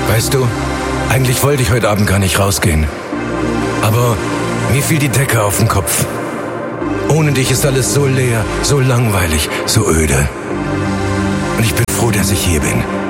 Weißt du, eigentlich wollte ich heute Abend gar nicht rausgehen. Aber mir fiel die Decke auf den Kopf. Ohne dich ist alles so leer, so langweilig, so öde. Und ich bin froh, dass ich hier bin.